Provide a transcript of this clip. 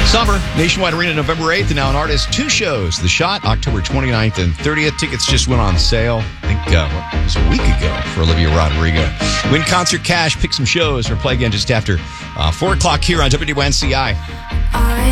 Summer, Nationwide Arena, November 8th, and now an artist. 2 shows. The Shot, October 29th and 30th. Tickets just went on sale, I think it was a week ago for Olivia Rodrigo. Win concert cash, pick some shows, or play again just after 4 o'clock here on WNCI.